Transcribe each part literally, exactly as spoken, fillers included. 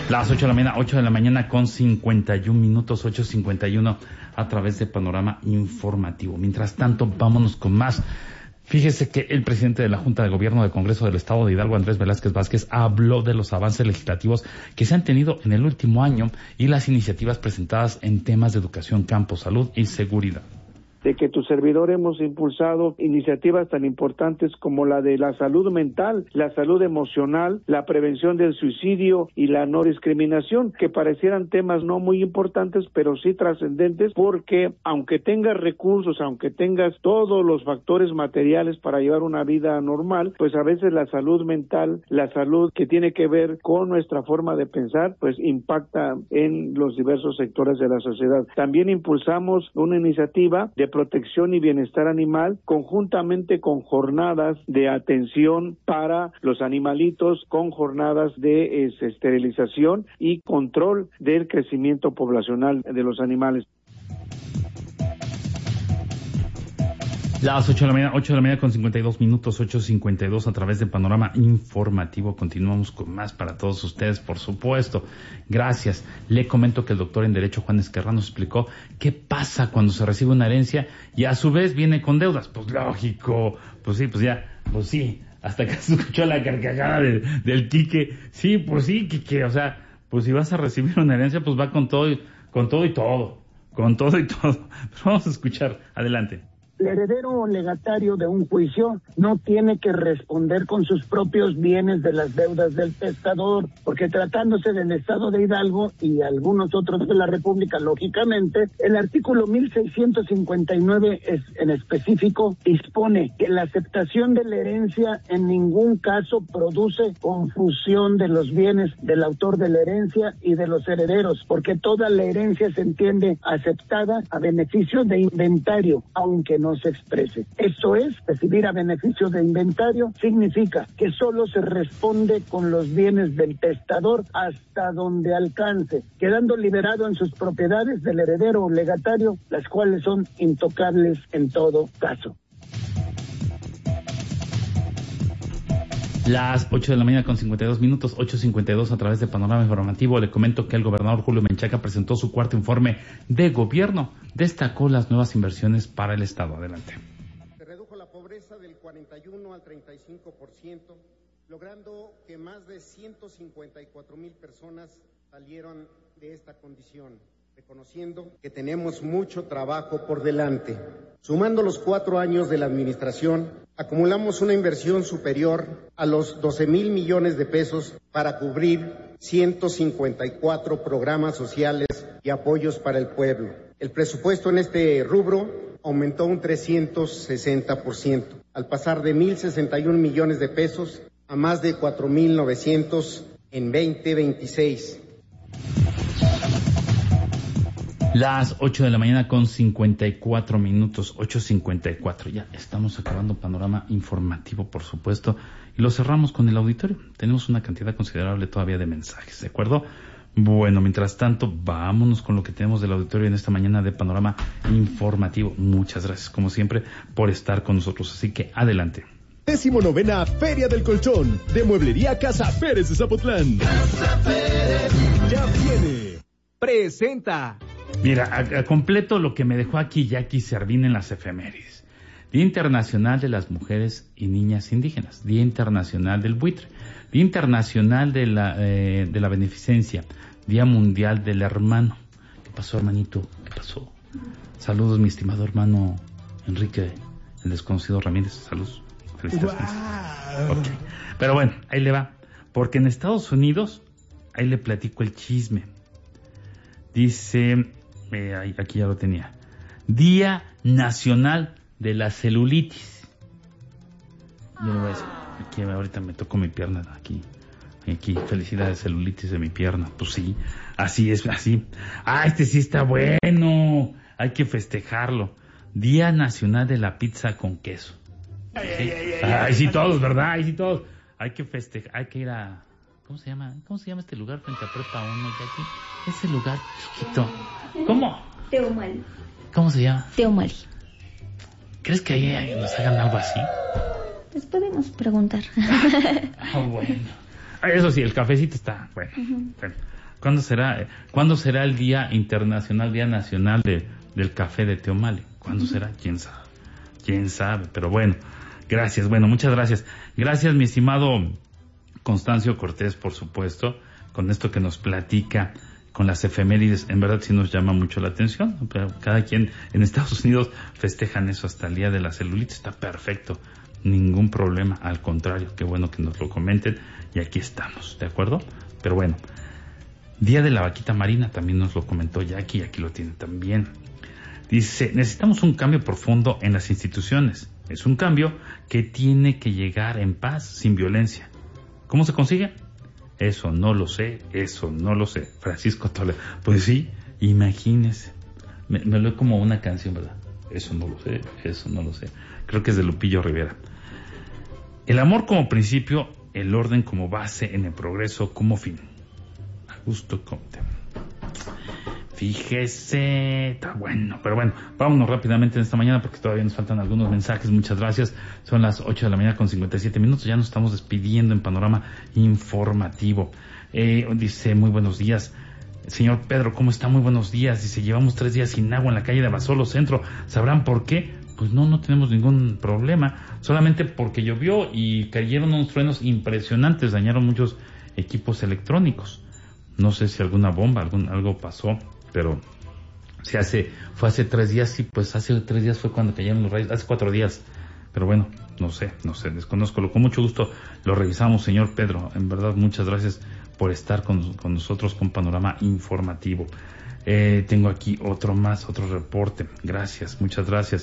Las ocho de la mañana, ocho de la mañana con cincuenta y un minutos, ocho cincuenta y uno a través de Panorama Informativo. Mientras tanto, vámonos con más. Fíjese que el presidente de la Junta de Gobierno del Congreso del Estado de Hidalgo, Andrés Velázquez Vázquez, habló de los avances legislativos que se han tenido en el último año y las iniciativas presentadas en temas de educación, campo, salud y seguridad. De que tu servidor hemos impulsado iniciativas tan importantes como la de la salud mental, la salud emocional, la prevención del suicidio y la no discriminación, que parecieran temas no muy importantes, pero sí trascendentes, porque aunque tengas recursos, aunque tengas todos los factores materiales para llevar una vida normal, pues a veces la salud mental, la salud que tiene que ver con nuestra forma de pensar, pues impacta en los diversos sectores de la sociedad. También impulsamos una iniciativa de protección y bienestar animal, conjuntamente con jornadas de atención para los animalitos, con jornadas de es, esterilización y control del crecimiento poblacional de los animales. Las ocho de la mañana, ocho de la mañana con cincuenta y dos minutos, ocho cincuenta y dos a través de Panorama Informativo. Continuamos con más para todos ustedes, por supuesto. Gracias. Le comento que el doctor en Derecho Juan Esquerra nos explicó qué pasa cuando se recibe una herencia y a su vez viene con deudas. Pues lógico, pues sí, pues ya, pues sí. Hasta que se escuchó la carcajada del, del Quique. Sí, pues sí, Quique, o sea, pues si vas a recibir una herencia, pues va con todo y, con todo y todo. Con todo y todo. Pero vamos a escuchar. Adelante. El heredero o legatario de un juicio no tiene que responder con sus propios bienes de las deudas del testador, porque tratándose del Estado de Hidalgo y algunos otros de la República, lógicamente, el artículo mil seiscientos cincuenta y nueve es, en específico dispone que la aceptación de la herencia en ningún caso produce confusión de los bienes del autor de la herencia y de los herederos, porque toda la herencia se entiende aceptada a beneficio de inventario, aunque no se exprese. Esto es, recibir a beneficio de inventario significa que solo se responde con los bienes del testador hasta donde alcance, quedando liberado en sus propiedades del heredero o legatario, las cuales son intocables en todo caso. Las ocho de la mañana con cincuenta y dos minutos, ocho cincuenta y dos a través de Panorama Informativo. Le comento que el gobernador Julio Menchaca presentó su cuarto informe de gobierno. Destacó las nuevas inversiones para el Estado. Adelante. Se redujo la pobreza del cuarenta y uno al treinta y cinco por ciento, logrando que más de ciento cincuenta y cuatro mil personas salieron de esta condición, reconociendo que tenemos mucho trabajo por delante. Sumando los cuatro años de la administración, acumulamos una inversión superior a los doce mil millones de pesos para cubrir ciento cincuenta y cuatro programas sociales y apoyos para el pueblo. El presupuesto en este rubro aumentó un trescientos sesenta por ciento, al pasar de mil sesenta y un millones de pesos a más de cuatro mil novecientos en veinte veintiséis. Las ocho de la mañana con cincuenta y cuatro minutos, ocho cincuenta y cuatro. Ya estamos acabando Panorama Informativo, por supuesto, y lo cerramos con el auditorio. Tenemos una cantidad considerable todavía de mensajes, ¿de acuerdo? Bueno, mientras tanto, vámonos con lo que tenemos del auditorio en esta mañana de Panorama Informativo. Muchas gracias, como siempre, por estar con nosotros. Así que, adelante. Décimo novena Feria del Colchón de Mueblería Casa Pérez de Zapotlán. Casa Pérez. Ya viene. Presenta. Mira, a, a completo lo que me dejó aquí Jackie Servín en las efemérides. Día Internacional de las Mujeres y Niñas Indígenas. Día Internacional del Buitre. Día Internacional de la, eh, de la Beneficencia. Día Mundial del Hermano. ¿Qué pasó, hermanito? ¿Qué pasó? Saludos, mi estimado hermano Enrique, el desconocido Ramírez. Saludos. Felicitaciones. Wow. Okay. Pero bueno, ahí le va. Porque en Estados Unidos, ahí le platico el chisme. Dice, eh, aquí ya lo tenía, Día Nacional de la Celulitis. Yo le voy a decir, aquí ahorita me tocó mi pierna, aquí, aquí, felicidades, celulitis de mi pierna. Pues sí, así es, así. Ah, este sí está bueno, hay que festejarlo. Día Nacional de la Pizza con Queso. ¿Sí? Ay, ay, ay, ay, sí todos, ¿verdad? Ay, sí todos. Hay que festejar, hay que ir a... ¿Cómo se llama? ¿Cómo se llama este lugar frente a Prepa uno, Jackie? Ese lugar chiquito. ¿Cómo? Teomali. ¿Cómo se llama? Teomali. ¿Crees que ahí nos hagan algo así? Pues podemos preguntar. Ah, bueno. Eso sí, el cafecito está bueno. Uh-huh. Bueno. ¿Cuándo será, ¿cuándo será el Día Internacional, Día Nacional de, del Café de Teomale? ¿Cuándo será? ¿Quién sabe? ¿Quién sabe? Pero bueno, gracias. Bueno, muchas gracias. Gracias, mi estimado Constancio Cortés, por supuesto, con esto que nos platica con las efemérides. En verdad sí nos llama mucho la atención. Pero cada quien en Estados Unidos festejan eso hasta el Día de la Celulitis. Está perfecto. Ningún problema. Al contrario, qué bueno que nos lo comenten. Y aquí estamos, ¿de acuerdo? Pero bueno, Día de la Vaquita Marina, también nos lo comentó Jackie, y aquí lo tiene también. Dice, necesitamos un cambio profundo en las instituciones. Es un cambio que tiene que llegar en paz, sin violencia. ¿Cómo se consigue? Eso no lo sé, eso no lo sé. Francisco Toledo. Pues sí, imagínese. Me, me lo como una canción, ¿verdad? Eso no lo sé, eso no lo sé. Creo que es de Lupillo Rivera. El amor como principio, el orden como base, en el progreso como fin. Augusto Comte. Fíjese, está bueno, pero bueno, vámonos rápidamente en esta mañana porque todavía nos faltan algunos mensajes. Muchas gracias. Son las ocho de la mañana con cincuenta y siete minutos. Ya nos estamos despidiendo en Panorama Informativo. Eh, dice, muy buenos días. Señor Pedro, ¿cómo está? Muy buenos días. Dice, llevamos tres días sin agua en la calle de Basolo Centro. ¿Sabrán por qué? Pues no, no tenemos ningún problema. Solamente porque llovió y cayeron unos truenos impresionantes. Dañaron muchos equipos electrónicos. No sé si alguna bomba, algún, algo pasó. Pero si hace, fue hace tres días, sí, pues hace tres días fue cuando cayeron los rayos, hace cuatro días. Pero bueno, no sé, no sé, desconozco. Con mucho gusto lo revisamos, señor Pedro. En verdad, muchas gracias por estar con, con nosotros con Panorama Informativo. Eh, tengo aquí otro más, otro reporte. Gracias, muchas gracias.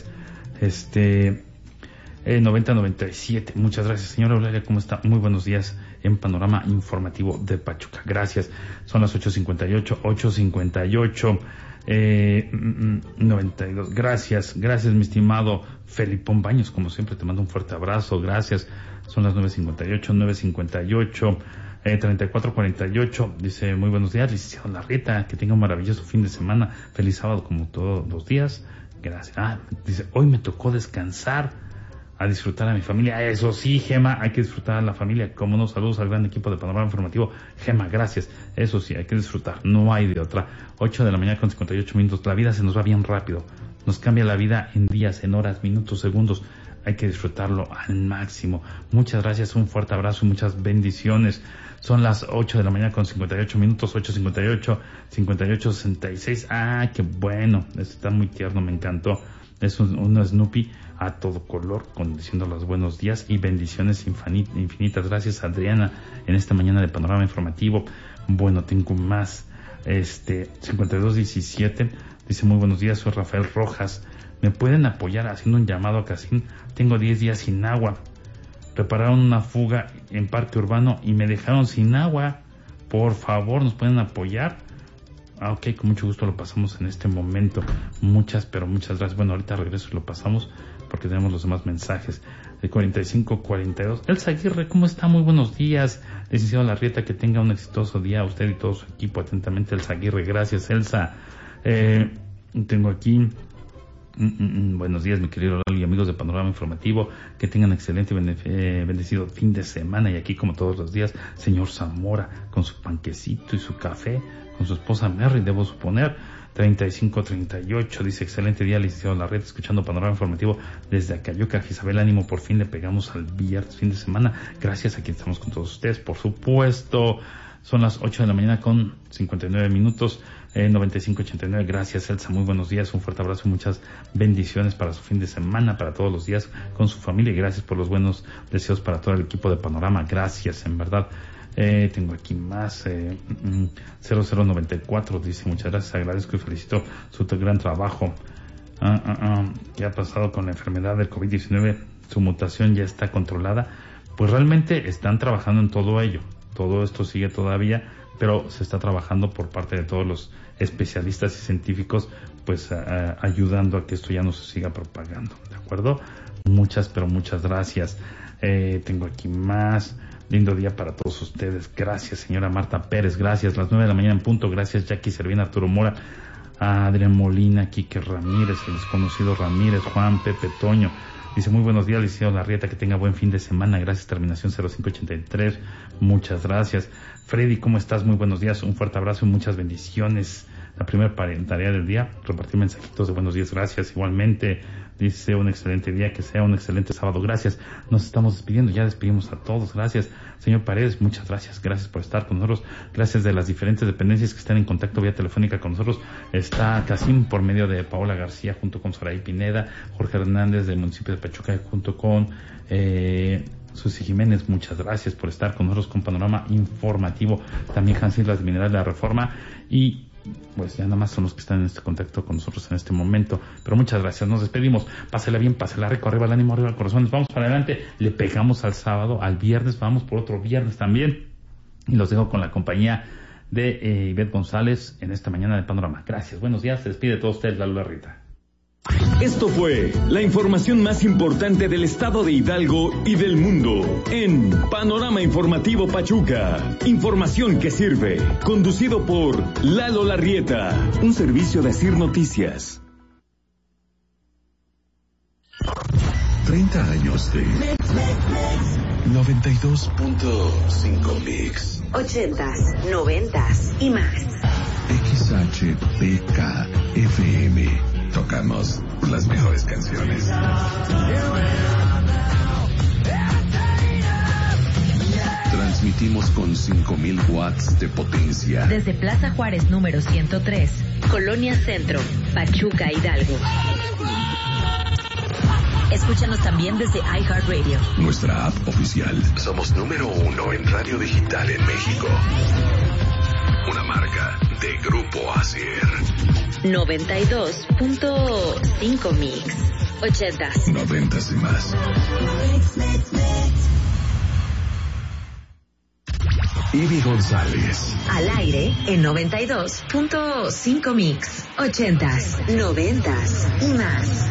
Este, eh, noventa noventa y siete, muchas gracias. Señora Eulalia, ¿cómo está? Muy buenos días en Panorama Informativo de Pachuca. Gracias. Son las ocho cincuenta y ocho, ocho cincuenta y ocho, eh, noventa y dos. Gracias, gracias, mi estimado Felipón Baños. Como siempre, te mando un fuerte abrazo. Gracias. Son las nueve cincuenta y ocho, nueve cincuenta y ocho, eh, treinta y cuatro cuarenta y ocho. Dice, muy buenos días, licenciado Larrieta. Que tenga un maravilloso fin de semana. Feliz sábado como todos los días. Gracias. Ah, dice, hoy me tocó descansar, a disfrutar a mi familia. Eso sí, Gema, hay que disfrutar a la familia. Como no, saludos al gran equipo de Panorama Informativo. Gema, gracias. Eso sí, hay que disfrutar, no hay de otra. ocho de la mañana con cincuenta y ocho minutos. La vida se nos va bien rápido. Nos cambia la vida en días, en horas, minutos, segundos. Hay que disfrutarlo al máximo. Muchas gracias, un fuerte abrazo y muchas bendiciones. Son las ocho de la mañana con cincuenta y ocho minutos, ocho cincuenta y ocho, cincuenta y ocho sesenta y seis. Ah, qué bueno. Esto está muy tierno, me encantó. Es un, un Snoopy a todo color, con, diciendo los buenos días y bendiciones infinitas. Gracias, Adriana, en esta mañana de Panorama Informativo. Bueno, tengo más. Este, cincuenta y dos diecisiete, dice, muy buenos días, soy Rafael Rojas. ¿Me pueden apoyar haciendo un llamado a Casín? Tengo diez días sin agua. Prepararon una fuga en Parque Urbano y me dejaron sin agua. Por favor, ¿nos pueden apoyar? Ah, ok, con mucho gusto lo pasamos en este momento. Muchas, pero muchas gracias. Bueno, ahorita regreso y lo pasamos porque tenemos los demás mensajes. De cuarenta y cinco cuarenta y dos. Elsa Aguirre, ¿cómo está? Muy buenos días. Licenciado Larrieta, que tenga un exitoso día. Usted y todo su equipo. Atentamente, Elsa Aguirre. Gracias, Elsa. Eh, tengo aquí... Mm, mm, mm, buenos días, mi querido Lalo y amigos de Panorama Informativo. Que tengan excelente y eh, bendecido fin de semana. Y aquí, como todos los días, señor Zamora, con su panquecito y su café, con su esposa Mary, debo suponer. Treinta y cinco treinta y ocho, dice, excelente día, licenciado Larrieta, escuchando Panorama Informativo desde Acayuca. Isabel, ánimo, por fin le pegamos al viernes, fin de semana. Gracias, aquí estamos con todos ustedes, por supuesto. Son las ocho de la mañana con cincuenta y nueve minutos, eh, noventa y cinco ochenta y nueve. Gracias, Elsa, muy buenos días, un fuerte abrazo y muchas bendiciones para su fin de semana, para todos los días con su familia, y gracias por los buenos deseos para todo el equipo de Panorama. Gracias, en verdad. Eh, tengo aquí más, eh, cero cero noventa y cuatro, dice, muchas gracias, agradezco y felicito su gran trabajo. Ah, ah, ah, ¿Qué ha pasado con la enfermedad del COVID diecinueve? ¿Su mutación ya está controlada? Pues realmente están trabajando en todo ello. Todo esto sigue todavía, pero se está trabajando por parte de todos los especialistas y científicos, pues uh, ayudando a que esto ya no se siga propagando, ¿de acuerdo? Muchas, pero muchas gracias. Eh, tengo aquí más. Lindo día para todos ustedes. Gracias, señora Marta Pérez. Gracias. Las nueve de la mañana en punto. Gracias, Jackie Servina, Arturo Mora, Adrián Molina, Quique Ramírez, el desconocido Ramírez, Juan, Pepe Toño. Dice, muy buenos días, licenciado Larrieta, que tenga buen fin de semana. Gracias, terminación cero cinco ochenta y tres. Muchas gracias. Freddy, ¿cómo estás? Muy buenos días, un fuerte abrazo y muchas bendiciones. La primera tarea del día, repartir mensajitos de buenos días, gracias. Igualmente, dice, un excelente día, que sea un excelente sábado, gracias. Nos estamos despidiendo, ya despedimos a todos, gracias. Señor Paredes, muchas gracias, gracias por estar con nosotros, gracias de las diferentes dependencias que están en contacto vía telefónica con nosotros. Está Casim por medio de Paola García junto con Saraí Pineda, Jorge Hernández del municipio de Pachuca junto con eh, Susi Jiménez, muchas gracias por estar con nosotros con Panorama Informativo. También Hans Islas de Mineral de la Reforma y pues ya nada más son los que están en este contacto con nosotros en este momento, pero muchas gracias, nos despedimos, pásela bien, pásela rico, arriba el ánimo, arriba el corazón, nos vamos para adelante, le pegamos al sábado, al viernes, vamos por otro viernes también, y los dejo con la compañía de eh, Ivette González en esta mañana de Panorama. Gracias, buenos días, se despide de todos ustedes, Lalo Larrieta. Esto fue la información más importante del estado de Hidalgo y del mundo en Panorama Informativo Pachuca. Información que sirve. Conducido por Lalo Larrieta. Un servicio de Asir Noticias. treinta años de noventa y dos punto cinco Mix. ochentas, noventas y más. X H P K F M. Tocamos las mejores canciones. Transmitimos con cinco mil watts de potencia. Desde Plaza Juárez número ciento tres, Colonia Centro, Pachuca, Hidalgo. Escúchanos también desde iHeartRadio. Nuestra app oficial. Somos número uno en radio digital en México. Una marca de Grupo Asier. noventa y dos punto cinco Mix. ochentas. Noventas y más. Ivy González. Al aire en noventa y dos punto cinco Mix. ochentas, noventas y más.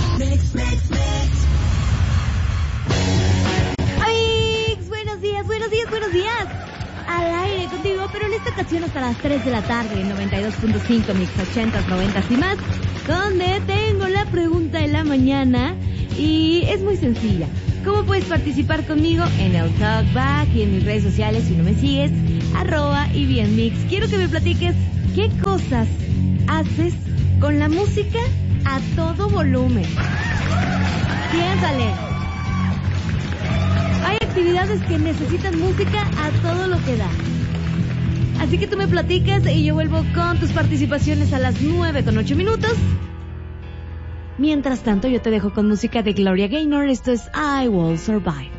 Amigos, buenos días, buenos días, buenos días. Al aire contigo, pero en esta ocasión hasta las tres de la tarde en noventa y dos punto cinco Mix, ochentas, noventas y más, donde tengo la pregunta de la mañana y es muy sencilla. ¿Cómo puedes participar conmigo en el Talkback y en mis redes sociales si no me sigues? Arroba y bien Mix. Quiero que me platiques qué cosas haces con la música a todo volumen. Piénsale. Hay actividades que necesitan música a todo lo que da. Así que tú me platicas y yo vuelvo con tus participaciones a las nueve con ocho minutos. Mientras tanto, yo te dejo con música de Gloria Gaynor. Esto es I Will Survive.